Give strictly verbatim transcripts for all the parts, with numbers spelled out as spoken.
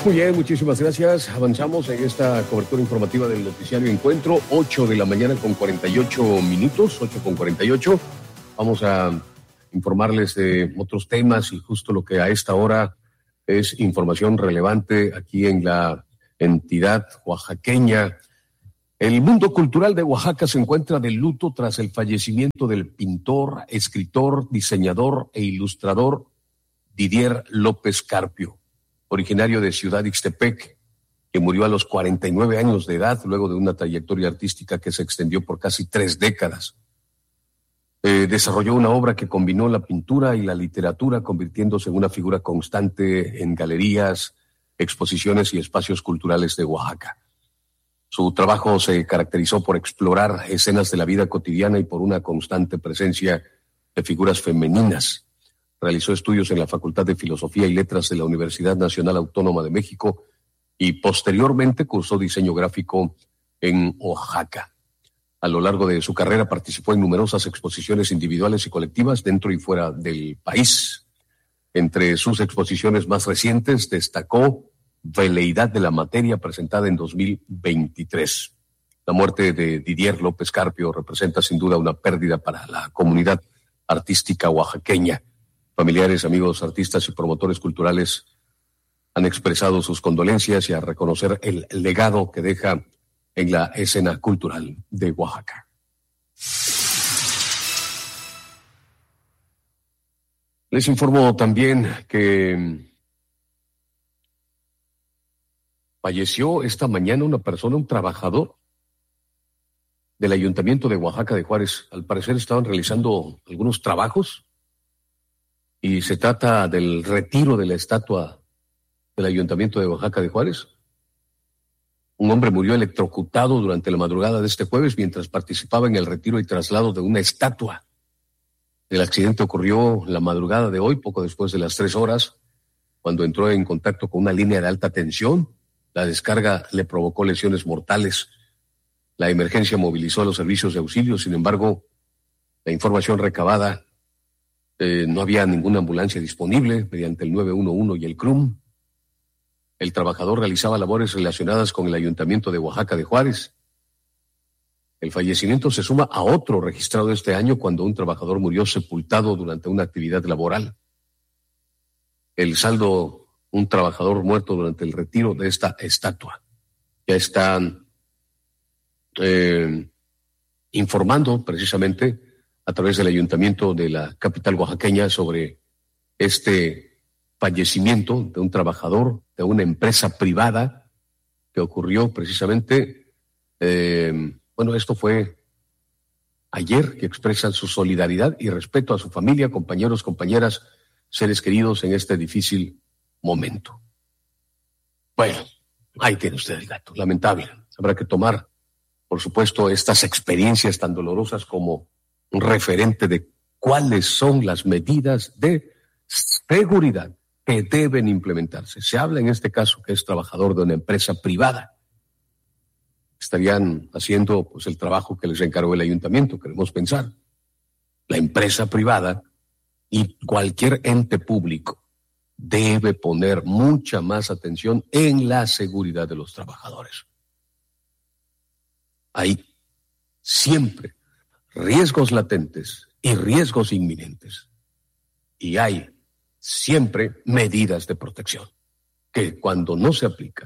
Muy bien, muchísimas gracias. Avanzamos en esta cobertura informativa del noticiario Encuentro, ocho de la mañana con cuarenta y ocho minutos, ocho con cuarenta y ocho. Vamos a informarles de otros temas y justo lo que a esta hora es información relevante aquí en la entidad oaxaqueña. El mundo cultural de Oaxaca se encuentra de luto tras el fallecimiento del pintor, escritor, diseñador e ilustrador Didier López Carpio, originario de Ciudad Ixtepec, que murió a los cuarenta y nueve años de edad luego de una trayectoria artística que se extendió por casi tres décadas. Eh, desarrolló una obra que combinó la pintura y la literatura, convirtiéndose en una figura constante en galerías, exposiciones y espacios culturales de Oaxaca. Su trabajo se caracterizó por explorar escenas de la vida cotidiana y por una constante presencia de figuras femeninas. Realizó estudios en la Facultad de Filosofía y Letras de la Universidad Nacional Autónoma de México y posteriormente cursó diseño gráfico en Oaxaca. A lo largo de su carrera participó en numerosas exposiciones individuales y colectivas dentro y fuera del país. Entre sus exposiciones más recientes destacó Veleidad de la Materia, presentada en dos mil veintitrés. La muerte de Didier López Carpio representa sin duda una pérdida para la comunidad artística oaxaqueña. Familiares, amigos, artistas y promotores culturales han expresado sus condolencias y a reconocer el legado que deja en la escena cultural de Oaxaca. Les informo también que falleció esta mañana una persona, un trabajador del Ayuntamiento de Oaxaca de Juárez. Al parecer estaban realizando algunos trabajos y se trata del retiro de la estatua del Ayuntamiento de Oaxaca de Juárez. Un hombre murió electrocutado durante la madrugada de este jueves mientras participaba en el retiro y traslado de una estatua. El accidente ocurrió la madrugada de hoy, poco después de las tres horas, cuando entró en contacto con una línea de alta tensión. La descarga le provocó lesiones mortales. La emergencia movilizó a los servicios de auxilio, sin embargo, la información recabada, eh, no había ninguna ambulancia disponible mediante el nueve uno uno y el C R U M. El trabajador realizaba labores relacionadas con el Ayuntamiento de Oaxaca de Juárez. El fallecimiento se suma a otro registrado este año cuando un trabajador murió sepultado durante una actividad laboral. El saldo, un trabajador muerto durante el retiro de esta estatua. Ya están eh, informando precisamente a través del Ayuntamiento de la capital oaxaqueña sobre este fallecimiento de un trabajador de una empresa privada que ocurrió precisamente, eh, bueno, esto fue ayer, que expresan su solidaridad y respeto a su familia, compañeros, compañeras, seres queridos en este difícil momento. Bueno, ahí tiene usted el dato, lamentable. Habrá que tomar, por supuesto, estas experiencias tan dolorosas como un referente de cuáles son las medidas de seguridad que deben implementarse. Se habla en este caso que es trabajador de una empresa privada. Estarían haciendo pues el trabajo que les encargó el ayuntamiento, queremos pensar. La empresa privada y cualquier ente público debe poner mucha más atención en la seguridad de los trabajadores. Hay siempre riesgos latentes y riesgos inminentes. Y hay siempre medidas de protección que cuando no se aplica,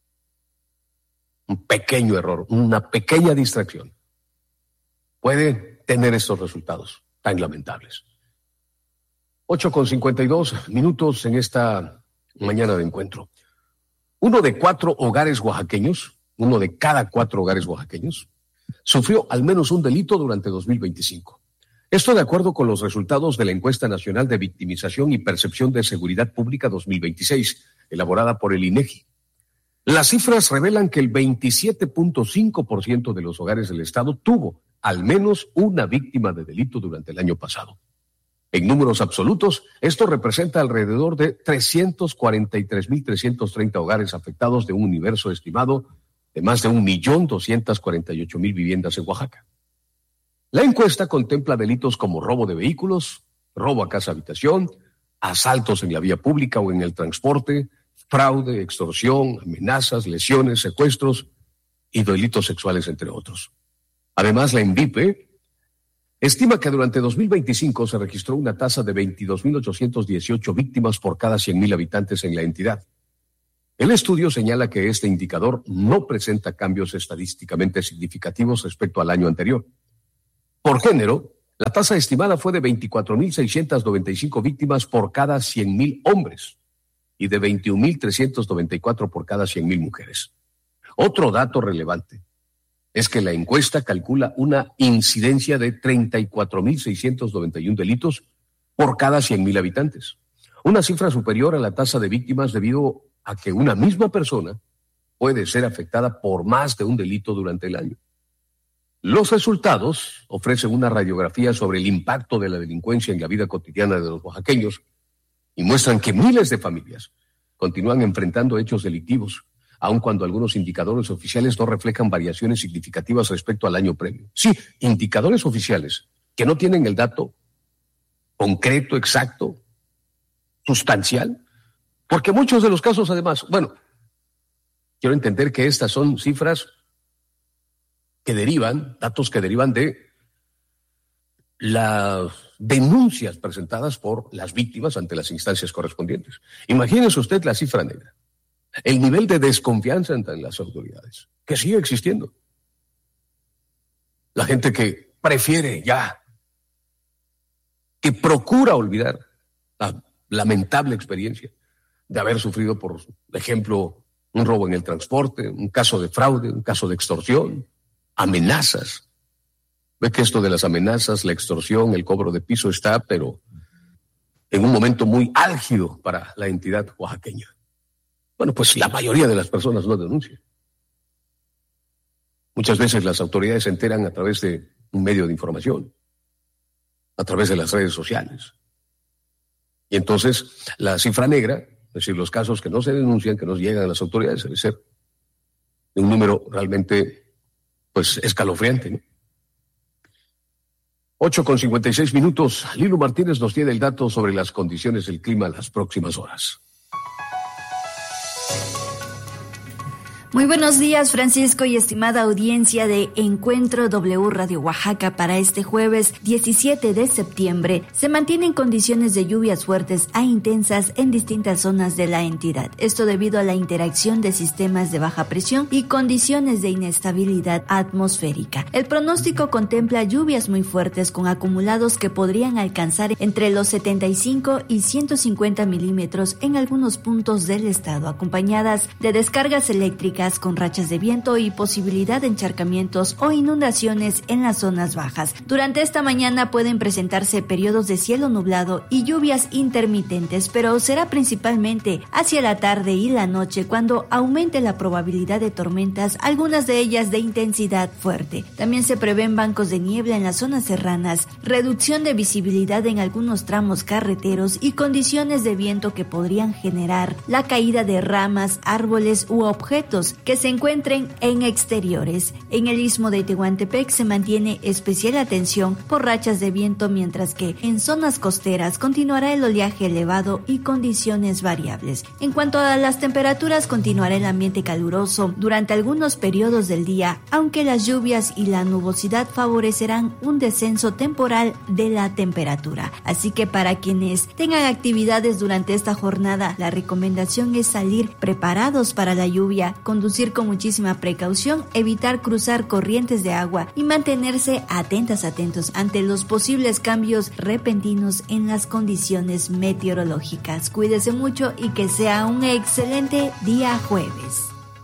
un pequeño error, una pequeña distracción, puede tener estos resultados tan lamentables. ocho con cincuenta y dos minutos en esta mañana de encuentro. Uno de cuatro hogares oaxaqueños, uno de cada cuatro hogares oaxaqueños, sufrió al menos un delito durante dos mil veinticinco. Esto de acuerdo con los resultados de la Encuesta Nacional de Victimización y Percepción de Seguridad Pública dos mil veintiséis, elaborada por el INEGI. Las cifras revelan que el veintisiete punto cinco por ciento de los hogares del Estado tuvo al menos una víctima de delito durante el año pasado. En números absolutos, esto representa alrededor de trescientos cuarenta y tres mil trescientos treinta hogares afectados de un universo estimado de más de un millón doscientos cuarenta y ocho mil viviendas en Oaxaca. La encuesta contempla delitos como robo de vehículos, robo a casa-habitación, asaltos en la vía pública o en el transporte, fraude, extorsión, amenazas, lesiones, secuestros y delitos sexuales, entre otros. Además, la INVIPE estima que durante dos mil veinticinco se registró una tasa de veintidós mil ochocientas dieciocho víctimas por cada cien mil habitantes en la entidad. El estudio señala que este indicador no presenta cambios estadísticamente significativos respecto al año anterior. Por género, la tasa estimada fue de veinticuatro mil seiscientas noventa y cinco víctimas por cada cien mil hombres y de veintiún mil trescientas noventa y cuatro por cada cien mil mujeres. Otro dato relevante es que la encuesta calcula una incidencia de treinta y cuatro mil seiscientos noventa y uno delitos por cada cien mil habitantes, una cifra superior a la tasa de víctimas debido a que una misma persona puede ser afectada por más de un delito durante el año. Los resultados ofrecen una radiografía sobre el impacto de la delincuencia en la vida cotidiana de los oaxaqueños y muestran que miles de familias continúan enfrentando hechos delictivos, aun cuando algunos indicadores oficiales no reflejan variaciones significativas respecto al año previo. Sí, indicadores oficiales que no tienen el dato concreto, exacto, sustancial, porque muchos de los casos, además, bueno, quiero entender que estas son cifras que derivan, datos que derivan de las denuncias presentadas por las víctimas ante las instancias correspondientes. Imagínese usted la cifra negra, el nivel de desconfianza entre las autoridades, que sigue existiendo. La gente que prefiere ya, que procura olvidar la lamentable experiencia de haber sufrido, por ejemplo, un robo en el transporte, un caso de fraude, un caso de extorsión, amenazas. Ve que esto de las amenazas, la extorsión, el cobro de piso está, pero en un momento muy álgido para la entidad oaxaqueña. Bueno, pues la mayoría de las personas no denuncian. Muchas veces las autoridades se enteran a través de un medio de información, a través de las redes sociales. Y entonces la cifra negra, es decir, los casos que no se denuncian, que no llegan a las autoridades, debe ser de un número realmente, pues, escalofriante, ¿no? ocho con cincuenta y seis minutos. Lilo Martínez nos tiene el dato sobre las condiciones del clima en las próximas horas. Muy buenos días, Francisco, y estimada audiencia de Encuentro W Radio Oaxaca. Para este jueves diecisiete de septiembre se mantienen condiciones de lluvias fuertes a intensas en distintas zonas de la entidad. Esto debido a la interacción de sistemas de baja presión y condiciones de inestabilidad atmosférica. El pronóstico contempla lluvias muy fuertes con acumulados que podrían alcanzar entre los setenta y cinco y ciento cincuenta milímetros en algunos puntos del estado, acompañadas de descargas eléctricas con rachas de viento y posibilidad de encharcamientos o inundaciones en las zonas bajas. Durante esta mañana pueden presentarse periodos de cielo nublado y lluvias intermitentes, pero será principalmente hacia la tarde y la noche cuando aumente la probabilidad de tormentas, algunas de ellas de intensidad fuerte. También se prevén bancos de niebla en las zonas serranas, reducción de visibilidad en algunos tramos carreteros y condiciones de viento que podrían generar la caída de ramas, árboles u objetos que se encuentren en exteriores. En el istmo de Tehuantepec se mantiene especial atención por rachas de viento, mientras que en zonas costeras continuará el oleaje elevado y condiciones variables. En cuanto a las temperaturas, continuará el ambiente caluroso durante algunos periodos del día, aunque las lluvias y la nubosidad favorecerán un descenso temporal de la temperatura. Así que para quienes tengan actividades durante esta jornada, la recomendación es salir preparados para la lluvia, conducir con muchísima precaución, evitar cruzar corrientes de agua y mantenerse atentas, atentos ante los posibles cambios repentinos en las condiciones meteorológicas. Cuídese mucho y que sea un excelente día jueves.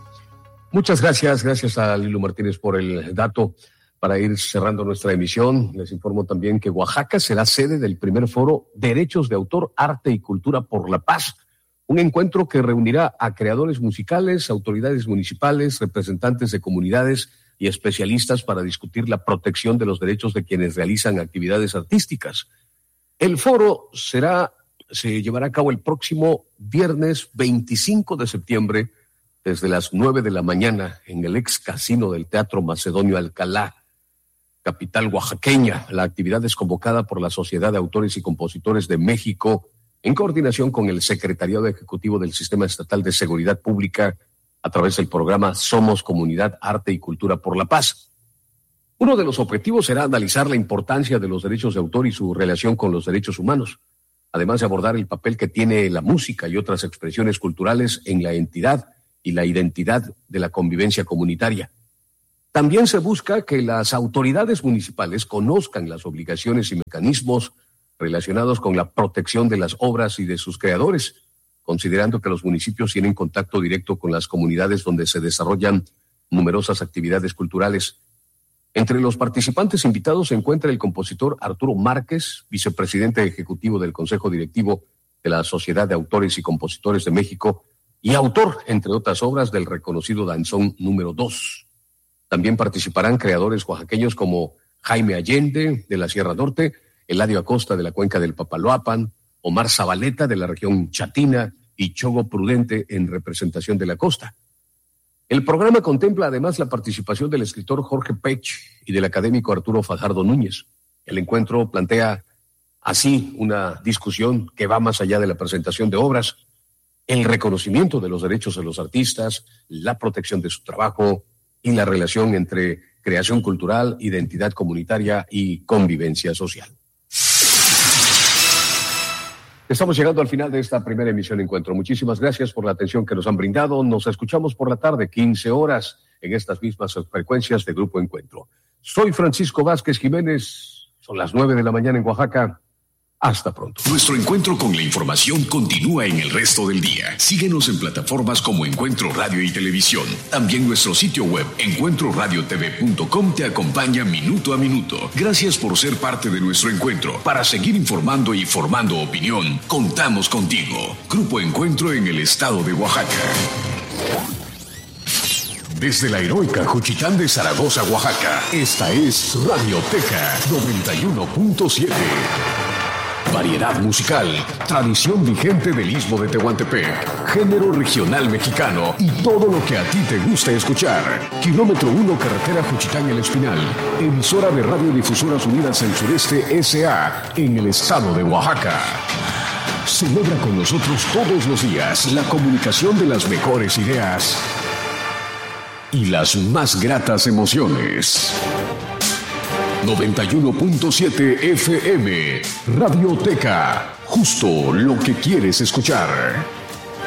Muchas gracias, gracias a Lilo Martínez por el dato. Para ir cerrando nuestra emisión, les informo también que Oaxaca será sede del primer foro Derechos de Autor, Arte y Cultura por la Paz, un encuentro que reunirá a creadores musicales, autoridades municipales, representantes de comunidades y especialistas para discutir la protección de los derechos de quienes realizan actividades artísticas. El foro será, se llevará a cabo el próximo viernes veinticinco de septiembre desde las nueve de la mañana en el ex casino del Teatro Macedonio Alcalá, capital oaxaqueña. La actividad es convocada por la Sociedad de Autores y Compositores de México en coordinación con el Secretariado Ejecutivo del Sistema Estatal de Seguridad Pública a través del programa Somos Comunidad, Arte y Cultura por la Paz. Uno de los objetivos será analizar la importancia de los derechos de autor y su relación con los derechos humanos, además de abordar el papel que tiene la música y otras expresiones culturales en la entidad y la identidad de la convivencia comunitaria. También se busca que las autoridades municipales conozcan las obligaciones y mecanismos relacionados con la protección de las obras y de sus creadores, considerando que los municipios tienen contacto directo con las comunidades donde se desarrollan numerosas actividades culturales. Entre los participantes invitados se encuentra el compositor Arturo Márquez, vicepresidente ejecutivo del Consejo Directivo de la Sociedad de Autores y Compositores de México y autor, entre otras obras, del reconocido danzón número dos. También participarán creadores oaxaqueños como Jaime Allende, de la Sierra Norte, Eladio Acosta, de la cuenca del Papaloapan, Omar Zabaleta, de la región Chatina, y Chogo Prudente, en representación de la costa. El programa contempla además la participación del escritor Jorge Pech y del académico Arturo Fajardo Núñez. El encuentro plantea así una discusión que va más allá de la presentación de obras, el reconocimiento de los derechos de los artistas, la protección de su trabajo y la relación entre creación cultural, identidad comunitaria y convivencia social. Estamos llegando al final de esta primera emisión de Encuentro. Muchísimas gracias por la atención que nos han brindado. Nos escuchamos por la tarde, quince horas, en estas mismas frecuencias de Grupo Encuentro. Soy Francisco Vázquez Jiménez. Son las nueve de la mañana en Oaxaca. Hasta pronto. Nuestro encuentro con la información continúa en el resto del día. Síguenos en plataformas como Encuentro Radio y Televisión. También nuestro sitio web encuentro radio t v punto com te acompaña minuto a minuto. Gracias por ser parte de nuestro encuentro. Para seguir informando y formando opinión, contamos contigo. Grupo Encuentro en el estado de Oaxaca. Desde la heroica Juchitán de Zaragoza, Oaxaca, esta es Radioteca noventa y uno punto siete. Variedad musical, tradición vigente del Istmo de Tehuantepec, género regional mexicano y todo lo que a ti te gusta escuchar. Kilómetro uno, carretera Juchitán El Espinal, emisora de Radiodifusoras Unidas del Sureste S A en el estado de Oaxaca. Celebra con nosotros todos los días la comunicación de las mejores ideas y las más gratas emociones. noventa y uno punto siete F M, Radioteca, justo lo que quieres escuchar.